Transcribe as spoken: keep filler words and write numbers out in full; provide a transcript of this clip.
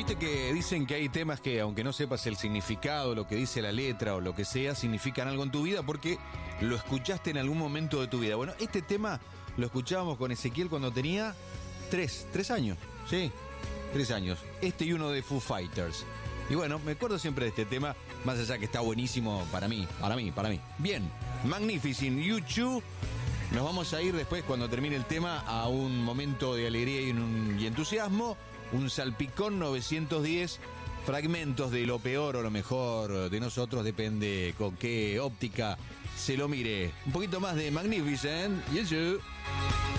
Viste que dicen que hay temas que, aunque no sepas el significado, lo que dice la letra o lo que sea, significan algo en tu vida porque lo escuchaste en algún momento de tu vida. Bueno, este tema lo escuchábamos con Ezequiel cuando tenía tres, tres años, ¿sí? Tres años. Este y uno de Foo Fighters. Y bueno, me acuerdo siempre de este tema, más allá que está buenísimo para mí, para mí, para mí. Bien, Magnificent U dos. Nos vamos a ir después, cuando termine el tema, a un momento de alegría y, un, y entusiasmo. Un salpicón novecientos diez, fragmentos de lo peor o lo mejor de nosotros, depende con qué óptica se lo mire. Un poquito más de Magnificent. Yes, you.